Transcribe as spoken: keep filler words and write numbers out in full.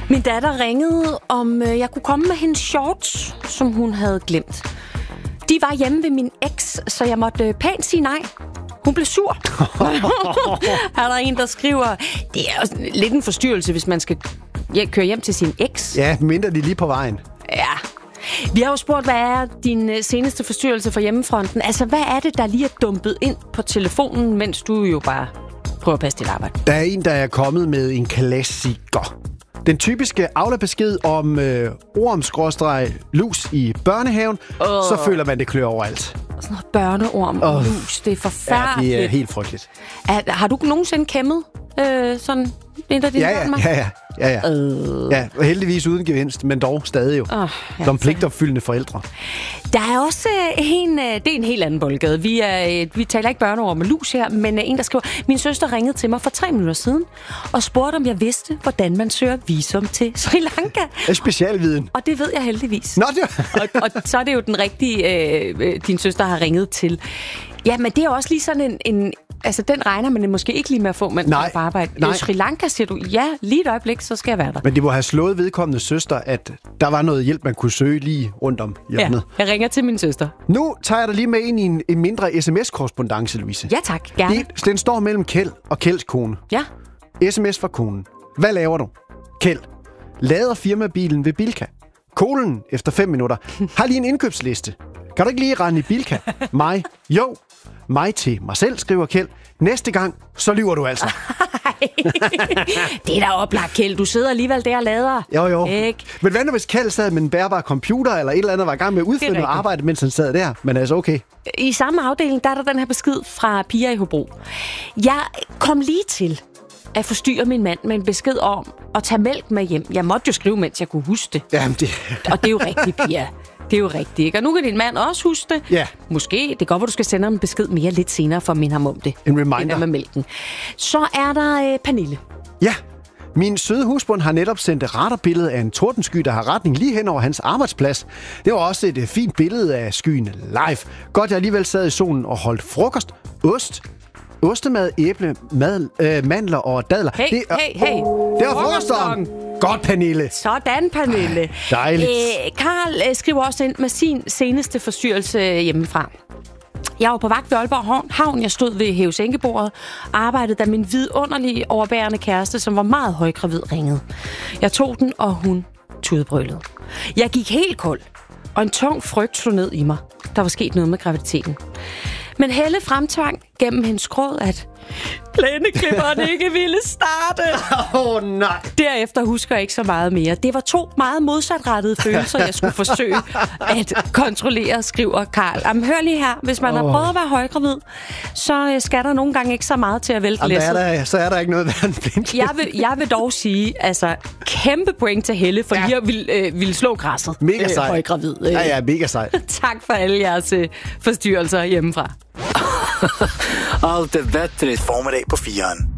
Min datter ringede, om øh, jeg kunne komme med hendes shorts, som hun havde glemt. De var hjemme ved min eks, så jeg måtte øh, pænt sige nej. Hun blev sur. Her er der en, der skriver, det er også lidt en forstyrrelse, hvis man skal køre hjem til sin eks. Ja, mindre de lige på vejen. Ja. Vi har jo spurgt, hvad er din seneste forstyrrelse for hjemmefronten? Altså, hvad er det, der lige er dumpet ind på telefonen, mens du jo bare prøver at passe dit arbejde? Der er en, der er kommet med en klassiker. Den typiske Aula-besked om øh, orm-lus i børnehaven, uh. så føler man, det klør overalt. Sådan noget børneorm og uh. lus, det er forfærdeligt. Ja, det er helt frygteligt. Er, har du nogensinde kæmmet øh, sådan en af dine ja, ja, ja, ja. Ja, ja. Øh. ja, heldigvis uden gevinst, men dog stadig jo. Oh, ja, som pligtopfyldende forældre. Der er også en, det er en helt anden boldgade. Vi, er, vi taler ikke børneord med lus her, men en, der skriver, min søster ringede til mig for tre minutter siden og spurgte, om jeg vidste, hvordan man søger visum til Sri Lanka. En specialviden. Og det ved jeg heldigvis. Nå, det og, og så er det jo den rigtige, øh, din søster har ringet til. Ja, men det er også lige sådan en... en altså, den regner man måske ikke lige med at få, mens man er på arbejde. Nej. Sri Lanka, siger du, ja, lige et øjeblik, så skal jeg være der. Men det må have slået vedkommende søster, at der var noget hjælp, man kunne søge lige rundt om hjørnet. Ja, jeg ringer til min søster. Nu tager jeg dig lige med ind i en, en mindre sms-korrespondance, Louise. Ja, tak. Gerne. Det, den står mellem Kjeld og Kjelds kone. Ja. sms fra konen. Hvad laver du? Kjeld. Lader firmabilen ved Bilka. Kolen efter fem minutter. Har lige en indkøbsliste. Kan du ikke lige rende i Bilka? Mig. Jo. Mig til mig selv, skriver Kjeld. Næste gang, så lyver du altså. Det er da oplagt, Kjeld. Du sidder alligevel der og lader. Jo, jo. Ikke? Men hvad nu, hvis Kjeld sad med en bærbar computer, eller et eller andet var i gang med at udføre noget arbejde, mens han sad der? Men altså, okay. I samme afdeling, der er der den her besked fra Pia i Hobro. Jeg kom lige til at forstyrre min mand med en besked om at tage mælk med hjem. Jeg måtte jo skrive, mens jeg kunne huske det. Jamen, det... Og det er jo rigtigt, Pia. Det er jo rigtigt, ikke? Og nu kan din mand også huske det. Ja. Måske. Det er godt, at du skal sende ham en besked mere lidt senere, for at minde ham om det. En reminder. Det der med mælken. Så er der øh, Pernille. Ja. Min søde husbund har netop sendt et radarbillede af en tordensky, der har retning lige hen over hans arbejdsplads. Det var også et uh, fint billede af skyen live. Godt, jeg alligevel sad i solen og holdt frokost. Ost. Ostemad, æble, mad, øh, mandler og dadler. Hey, det er, hey, hey. Det var frokostdagen. Godt, Pernille. Sådan, Pernille. Ej, dejligt. Æ, Karl øh, skriver også ind med sin seneste forstyrrelse hjemmefra. Jeg var på vagt ved Aalborg Havn. Jeg stod ved hævesænkebordet og arbejdede, da min vidunderlige overbærende kæreste, som var meget højgravid, ringede. Jeg tog den, og hun tudbrølede. Jeg gik helt kold, og en tung frygt slog ned i mig. Der var sket noget med graviditeten. Men Helle fremtvang gennem hendes gråd, at plæneklipperen ikke ville starte. Åh, oh, nej. Derefter husker jeg ikke så meget mere. Det var to meget modsatrettede følelser, jeg skulle forsøge at kontrollere, skriver Karl. Jamen, hør lige her. Hvis man oh. har prøvet at være højgravid, så skal der nogle gange ikke så meget til at vælte læsset. Er der, så er der ikke noget værd en blindklip. Jeg vil, jeg vil dog sige, altså, kæmpe point til Helle, for ja. lige at ville, øh, ville slå græsset. Mega sej. Øh, højgravid. Øh. Ja, ja, mega sej. Tak for alle jeres øh, forstyrrelser hjemmefra. Allt är bättre i formiddag på Firen.